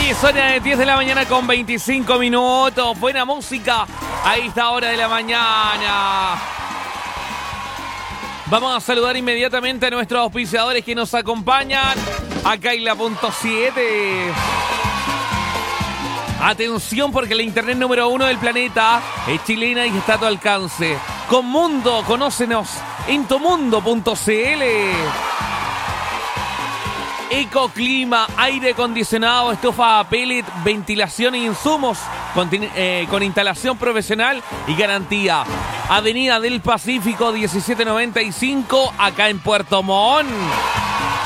Sí, son 10 de la mañana con 25 minutos. Buena música a esta hora de la mañana. Vamos a saludar inmediatamente a nuestros auspiciadores que nos acompañan. Acá en la punto 7. Atención porque la internet número 1 del planeta es chilena y está a tu alcance. Con Mundo, conócenos en tomundo.cl. Ecoclima, aire acondicionado, estufa a pellet, ventilación e insumos con instalación profesional y garantía. Avenida del Pacífico 1795, acá en Puerto Montt.